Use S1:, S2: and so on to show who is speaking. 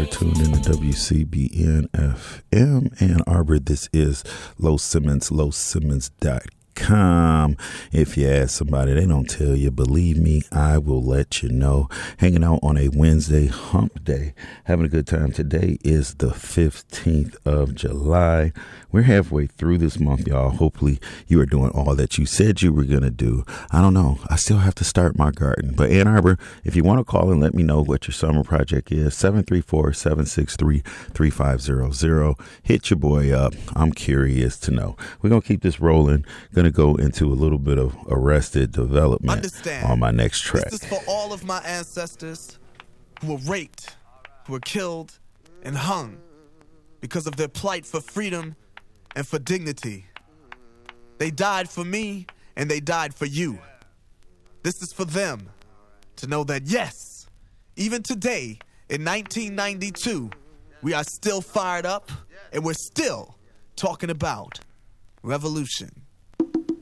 S1: are tuned in to WCBN FM Ann Arbor. This is Low Simmons, lowsimmons.com. If you ask somebody, they don't tell you. Believe me, I will let you know. Hanging out on a Wednesday hump day, having a good time. Today is the 15th of July. We're halfway through this month, y'all. Hopefully you are doing all that you said you were going to do. I don't know. I still have to start my garden. But Ann Arbor, if you want to call and let me know what your summer project is, 734-763-3500. Hit your boy up. I'm curious to know. We're going to keep this rolling. Going to go into a little bit of Arrested Development on my next track.
S2: This is for all of my ancestors who were raped, who were killed and hung because of their plight for freedom and for dignity. They died for me and they died for you. This is for them to know that yes, even today in 1992, we are still fired up and we're still talking about revolution.